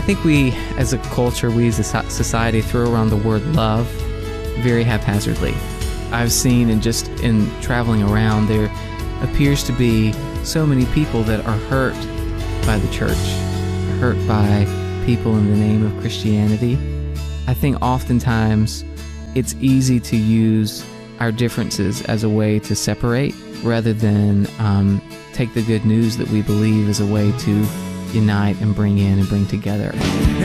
I think we, as a culture, we as a society, throw around the word love very haphazardly. I've seen, and just in traveling around, there appears to be so many people that are hurt by the church, hurt by people in the name of Christianity. I think oftentimes it's easy to use our differences as a way to separate rather than take the good news that we believe as a way to unite and bring in and bring together.